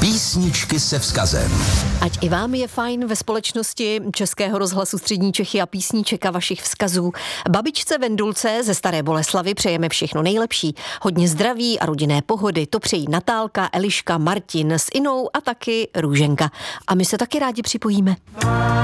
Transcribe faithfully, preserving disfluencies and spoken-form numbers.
Písničky se vzkazem. Ať i vám je fajn ve společnosti Českého rozhlasu Střední Čechy a písniček a vašich vzkazů. Babičce Vendulce ze Staré Boleslavy přejeme všechno nejlepší. Hodně zdraví a rodinné pohody. To přejí Natálka, Eliška, Martin s Inou a taky Růženka. A my se taky rádi připojíme.